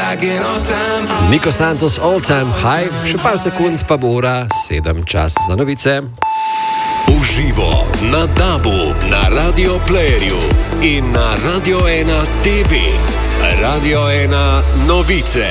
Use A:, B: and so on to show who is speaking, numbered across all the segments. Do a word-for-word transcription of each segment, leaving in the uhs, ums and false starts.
A: Nico Santos, All Time High, še par sekund pa bo ura, sedem čas za novice.
B: Uživo na DAB-u, na Radio Playerju in na Radio ena T V. Radio ena novice.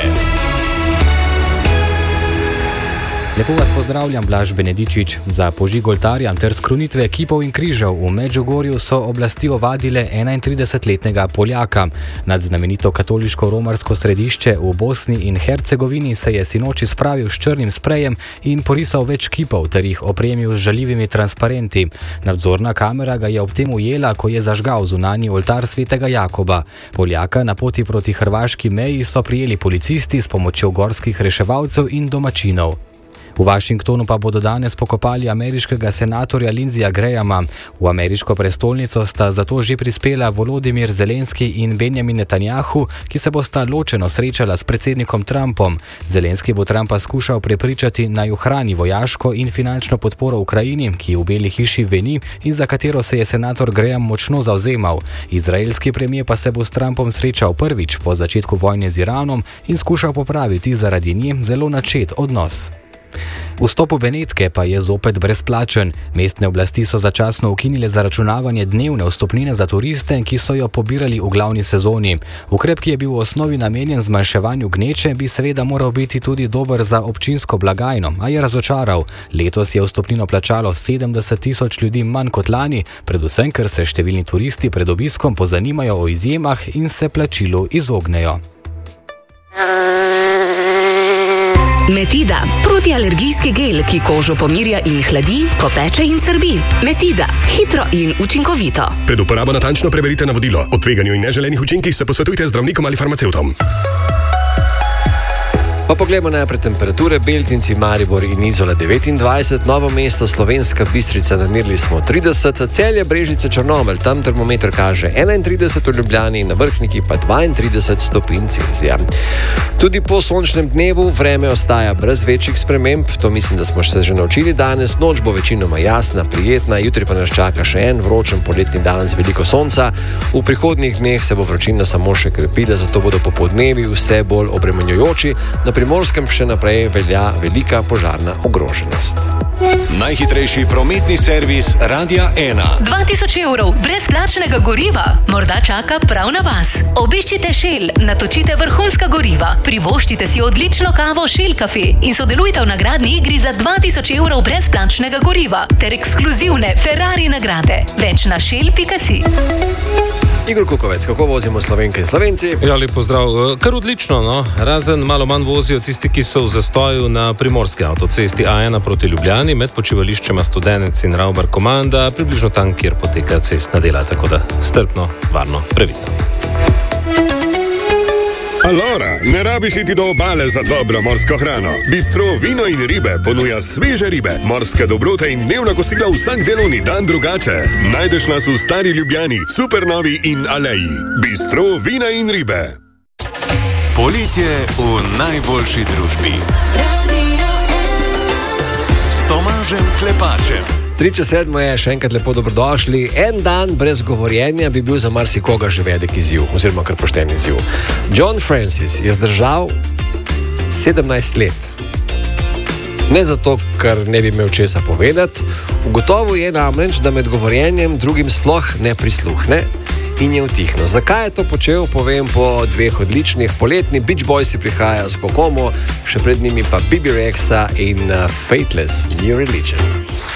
C: Lepo vas pozdravljam, Blaž Benedičič. Za požig oltarja ter skrunitve kipov in križev v Medžugorju so oblasti ovadile enaintridesetletnega Poljaka. Nad znamenito katoliško-romarsko središče v Bosni in Hercegovini se je sinoči spravil s črnim sprejem in porisal več kipov ter jih opremil z žaljivimi transparenti. Nadzorna kamera ga je ob tem ujela, ko je zažgal zunanji oltar svetega Jakoba. Poljaka na poti proti hrvaški meji so prijeli policisti s pomočjo gorskih reševalcev in domačinov. V Washingtonu pa bodo danes pokopali ameriškega senatorja Lindseyja Grahama. V ameriško prestolnico sta zato že prispela Volodymyr Zelenski in Benjamin Netanjahu, ki se bosta ločeno srečala s predsednikom Trumpom. Zelenski bo Trumpa skušal prepričati, naj ohrani vojaško in finančno podporo Ukrajini, ki v Beli hiši veni in za katero se je senator Graham močno zavzemal. Izraelski premijer pa se bo s Trumpom srečal prvič po začetku vojne z Iranom in skušal popraviti zaradi nje zelo načet odnos. Vstop v Benetke pa je zopet brezplačen. Mestne oblasti so začasno ukinile zaračunavanje dnevne vstopnine za turiste, ki so jo pobirali v glavni sezoni. Ukrep, ki je bil v osnovi namenjen zmanjševanju gneče, bi seveda moral biti tudi dober za občinsko blagajno, a je razočaral. Letos je vstopnino plačalo sedemdeset tisoč ljudi manj kot lani, predvsem ker se številni turisti pred obiskom pozanimajo o izjemah in se plačilu izognejo.
D: Metida, protialergijski gel, ki kožo pomirja in hladi, ko peče in srbi. Metida, hitro in učinkovito.
B: Pred uporabo natančno preberite navodilo. O tveganju in neželenih učinkih se posvetujte z zdravnikom ali farmacevtom.
A: Pa poglejmo najprej temperature. Beltinci, Maribor in Izola devetindvajset, Novo mesto, Slovenska Bistrica, namerili smo trideset, Celje, Brežice, Črnomelj, tam termometer kaže enaintrideset, v Ljubljani in na Vrhniki pa dvaintrideset stopinj Celzija. Tudi po sončnem dnevu vreme ostaja brez večjih sprememb, to mislim, da smo se že naučili danes. Noč bo večinoma jasna, prijetna, jutri pa nas čaka še en vročen poletni dan z veliko sonca. V prihodnjih dneh se bo vročina samo še krepila, zato bodo popodnevi vse bolj obremenjujoči. Na Primorskem še naprej velja velika požarna ogroženost.
B: Najhitrejši prometni servis Radia ena.
D: dva tisoč evrov brezplačnega goriva morda čaka prav na vas. Obiščite Shell, natočite vrhunska goriva, privoščite si odlično kavo Shell Cafe in sodelujte v nagradni igri za dva tisoč evrov brezplačnega goriva ter ekskluzivne Ferrari nagrade. Več na shell pika si.
A: Igor Kukovec, kako vozimo Slovenke in Slovenci?
E: Ja, lep pozdrav. Kar odlično, no. Razen malo manj vozijo tisti, ki so v zastoju na primorski avtocesti A ena proti Ljubljani med počivališčema Studenec in Ravbar Komanda, približno tam, kjer poteka cestna dela, tako da strpno, varno, previdno.
B: Alora, ne rabiš iti do obale za dobro morsko hrano. Bistro Vino in ribe ponuja sveže ribe, morske dobrote in dnevna kosila vsak delovni dan drugače. Najdeš nas v Stari Ljubljani, Supernovi in Aleji. Bistro Vina in ribe. Poletje v najboljši družbi. S Tomažem Klepačem.
A: Tri čez sedmo je, še enkrat lepo dobrodošli. En dan brez govorjenja bi bil za marsikoga že velik izziv, oziroma kar pošten izziv. John Francis je zdržal sedemnajst let. Ne zato, ker ne bi imel česa povedati, ugotovil je namreč, da med govorjenjem drugim sploh ne prisluhne in je utihnil. Zakaj je to počel, povem po dveh odličnih. Poletni Beach Boysi prihajajo s Kokomo, še pred njimi pa Bibi Rexa in uh, Fateless New Religion.